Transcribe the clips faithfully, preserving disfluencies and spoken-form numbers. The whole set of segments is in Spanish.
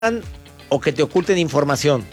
o que te oculten información?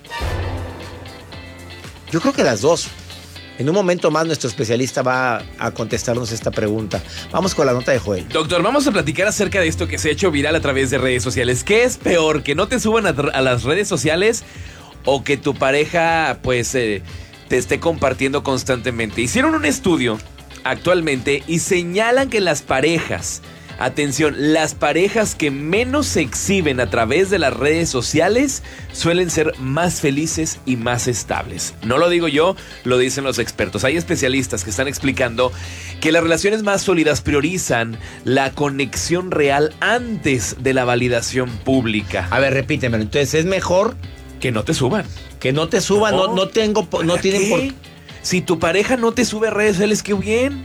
Yo creo que las dos. En un momento más nuestro especialista va a contestarnos esta pregunta. Vamos con la nota de Joel. Doctor, vamos a platicar acerca de esto que se ha hecho viral a través de redes sociales. ¿Qué es peor, que no te suban a, a las redes sociales o que tu pareja pues eh, te esté compartiendo constantemente? Hicieron un estudio actualmente y señalan que las parejas, atención, las parejas que menos se exhiben a través de las redes sociales suelen ser más felices y más estables. No lo digo yo, lo dicen los expertos. Hay especialistas que están explicando que las relaciones más sólidas priorizan la conexión real antes de la validación pública. A ver, repítemelo. Entonces, ¿es mejor que no te suban? Que no te suban, no, no, no tengo, no tienen qué? por... Si tu pareja no te sube a redes sociales, qué bien.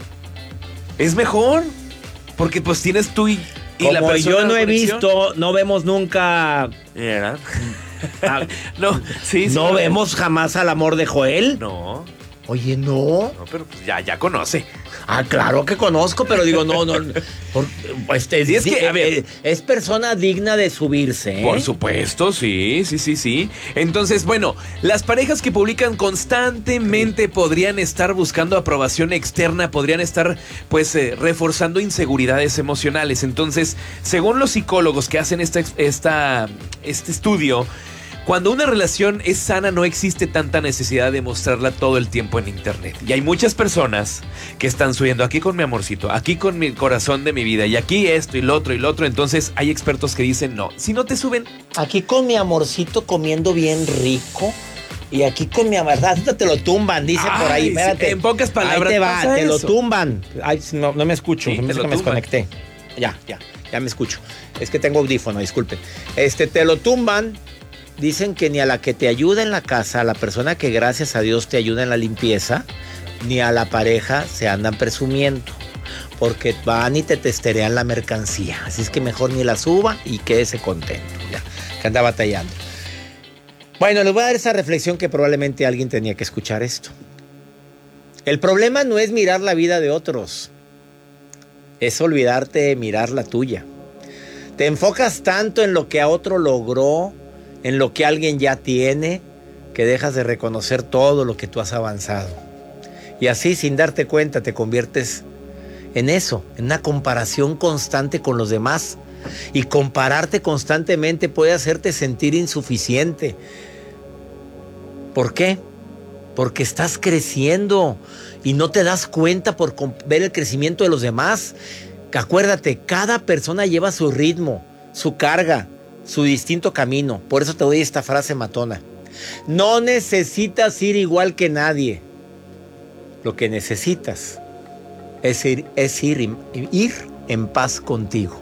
Es mejor. Porque pues tienes tú y, y Como la persona. yo no he conexión. visto, no vemos nunca. ¿Era? A, no, sí, sí. ¿No sí, vemos jamás al amor de Joel? No. Oye, no. No, pero pues ya, ya conoce. Ah, claro que conozco, pero digo, no, no. Por, este, sí, es que, a ver, es persona digna de subirse, ¿eh? Por supuesto, sí, sí, sí, sí. Entonces, bueno, las parejas que publican constantemente podrían estar buscando aprobación externa, podrían estar, pues, eh, reforzando inseguridades emocionales. Entonces, según los psicólogos que hacen esta, esta, este estudio, cuando una relación es sana no existe tanta necesidad de mostrarla todo el tiempo en internet. Y hay muchas personas que están subiendo aquí con mi amorcito, aquí con mi corazón de mi vida, y aquí esto y lo otro y lo otro. Entonces hay expertos que dicen no, si no te suben. Aquí con mi amorcito comiendo bien rico. Y aquí con mi verdad, te lo tumban, dice Ay, por ahí. Espérate. En pocas palabras. Ahí te va, te eso. lo tumban. Ay, no, no me escucho, Sí, no me, te lo me desconecté. Ya, ya, ya me escucho. Es que tengo audífono, disculpen. Este, te lo tumban. Dicen que ni a la que te ayuda en la casa, a la persona que gracias a Dios te ayuda en la limpieza, ni a la pareja se andan presumiendo, porque van y te testerean la mercancía. Así es que mejor ni la suba y quédese contento, ya, que anda batallando. Bueno, les voy a dar esa reflexión que probablemente alguien tenía que escuchar esto. El problema no es mirar la vida de otros, es olvidarte de mirar la tuya. Te enfocas tanto en lo que a otro logró, en lo que alguien ya tiene, que dejas de reconocer todo lo que tú has avanzado. Y así, sin darte cuenta, te conviertes en eso, en una comparación constante con los demás. Y compararte constantemente puede hacerte sentir insuficiente. ¿Por qué? Porque estás creciendo y no te das cuenta por ver el crecimiento de los demás. Acuérdate, cada persona lleva su ritmo, su carga, su distinto camino. Por eso te doy esta frase matona. No necesitas ir igual que nadie. Lo que necesitas es ir, es ir, ir en paz contigo.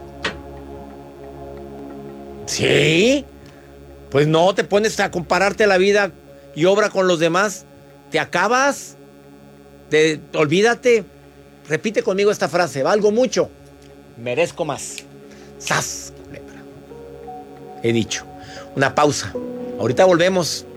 ¿Sí? Pues no te pones a compararte la vida y obra con los demás. Te acabas. Te, olvídate. Repite conmigo esta frase. Valgo mucho. Merezco más. ¡Sas! He dicho. Una pausa. Ahorita volvemos.